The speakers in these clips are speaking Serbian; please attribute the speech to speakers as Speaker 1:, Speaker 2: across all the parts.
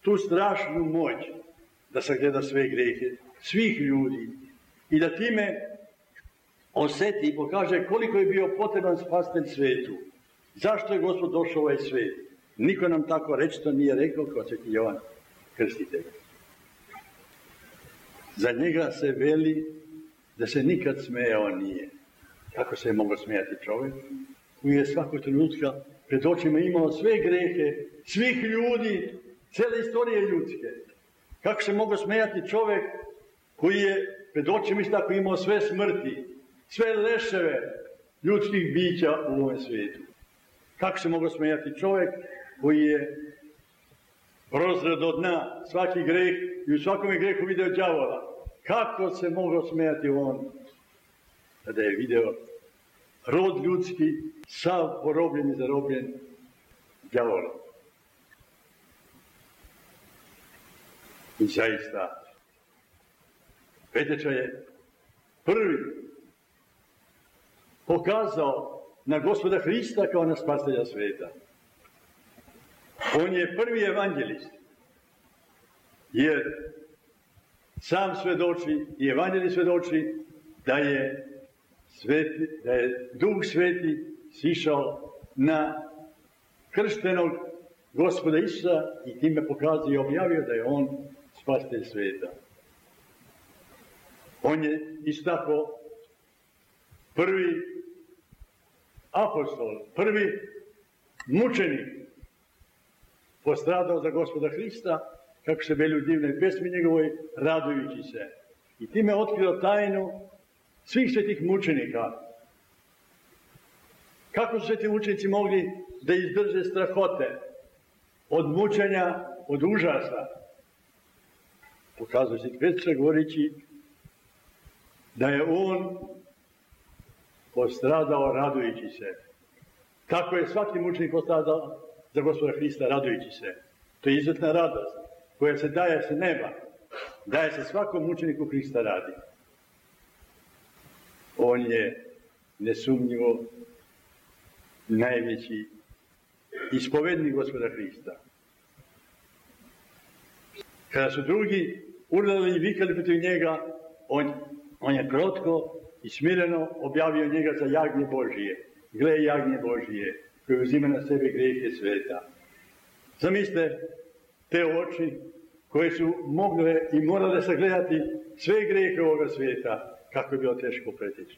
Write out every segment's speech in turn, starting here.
Speaker 1: tu strašnu moć da sagleda sve grehe svih ljudi i da time osjeti i pokaže koliko je bio potreban spasitelj svetu. Zašto je Gospod došao u ovaj svijet? Niko nam tako rečito nije rekao kao Sveti Jovan Krstitelj. Za njega se veli da se nikad smejao nije. Kako se je mogao smijati čovjek koji je svakog trenutka pred očima imao sve grehe svih ljudi, cijele istorije ljudske? Kako se mogao smijati čovjek koji je pred očima isto tako imao sve smrti, sve leševe ljudskih bića u ovom svijetu? Kako se mogao smijati čovjek koji je prozreo do dna svaki greh i u svakome grehu vidio đavola? Kako se mogao smijati on kada je video rod ljudski sav porobljen i zarobljen đavolom? I zaista, Peteča je prvi pokazao na Gospoda Hrista kao na spasitelja sveta. On je prvi evanđelist, jer sam svedoči i evanđelij svedoči da je Duh Sveti sišao na krštenog Gospoda Isusa i time pokazao i objavio da je on spasitelj sveta. On je isto tako prvi apostol, prvi mučenik postradao za Gospoda Hrista, kako se veli u divnoj pesmi njegovoj, radujući se. I time otkrio tajnu svih svetih mučenika. Kako su sveti mučenici mogli da izdrže strahote od mučenja, od užasa? Pokazuje se Petra govoreći da je on postradao radujući se. Tako je svaki mučenik postradao za Gospoda Hrista radujući se. To je izuzetna radost koja se daje se neba. Daje se svakom mučeniku Hrista radi. On je nesumnjivo najveći ispovednik Gospoda Hrista. Kada su drugi urlali i vikali protiv njega, on je krotko i smireno objavio njega za jagnje Božije. Gle jagnje Božije koje uzima na sebe grehe sveta. Zamislite te oči koje su mogle i morale sagledati sve grehe ovoga svijeta, kako je bilo teško preteći.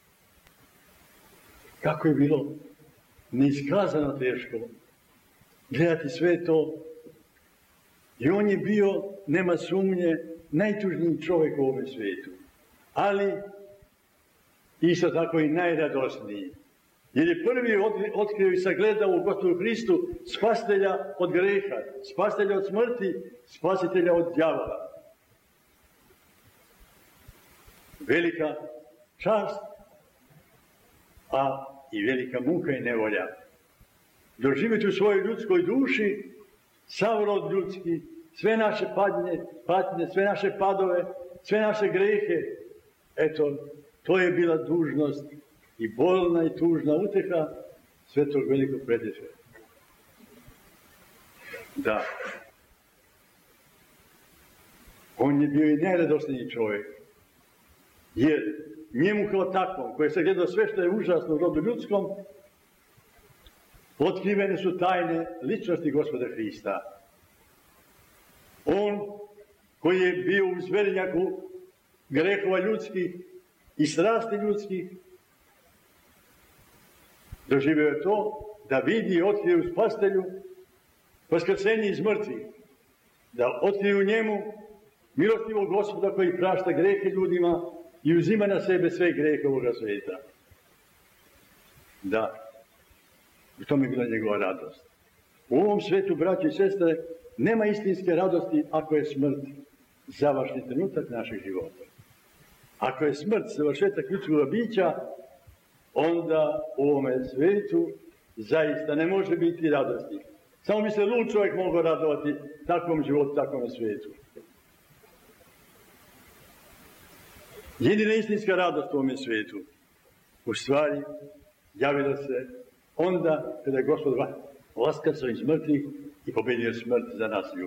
Speaker 1: Kako je bilo neiskazano teško gledati sve to. I on je bio, nema sumnje, najtužniji čovjek u ovom svijetu. Ali isto tako i najradosniji. Jer je prvi otkrio i sagledao u Gospodu Hristu spasitelja od greha, spasitelja od smrti, spasitelja od đavola. Velika čast, a i velika muka i nevolja. Doživjeti u svojoj ljudskoj duši sav rod ljudski, sve naše patnje, sve naše padove, sve naše grehe. Eto, to je bila dužnost i bolna i tužna uteha svetog velikog Peteče. Da. On je bio i najradosniji čovjek. Jer njemu kao takvom, koji je sagledao sve što je užasno u rodu ljudskom, otkrivene su tajne ličnosti Gospoda Hrista. On koji je bio u zverinjaku grehova ljudskih i strasti ljudskih, doživio je to da vidi i otkrije u spastelju vaskrsenje iz mrtvih, da otkrije u njemu milostivog Gospoda koji prašta grehe ljudima i uzima na sebe sve grehe ovoga svijeta. Da, u tome je bila njegova radost. U ovom svijetu, braći i sestre, nema istinske radosti ako je smrt završni trenutak našeg života. Ako je smrt završetak ljudskog bića, onda u ovome svijetu zaista ne može biti radosti. Samo bi se lud čovjek mogao radovati takvom životu, takvom svijetu. Jedina istinska radost u ovome svijetu u stvari javila se onda kada je Gospod vaskrsao iz mrtvih i pobedio smrt za nas ljudi.